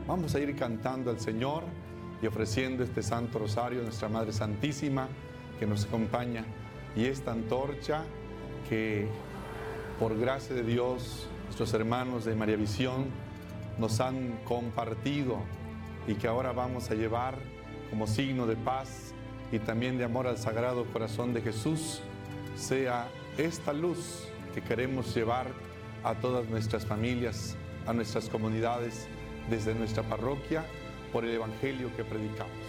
Vamos a ir cantando al Señor y ofreciendo este Santo Rosario a nuestra Madre Santísima que nos acompaña, y esta antorcha que por gracia de Dios nuestros hermanos de María Visión nos han compartido y que ahora vamos a llevar como signo de paz y también de amor al Sagrado Corazón de Jesús, sea esta luz que queremos llevar a todas nuestras familias, a nuestras comunidades, desde nuestra parroquia, por el Evangelio que predicamos.